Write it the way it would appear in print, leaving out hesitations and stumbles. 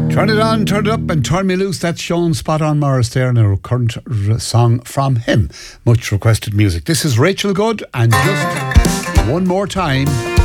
Turn it on, turn it up and turn me loose. That's Sean Spot On Morris there and a current song from him. Much requested music. This is Rachel Good and Just One More Time.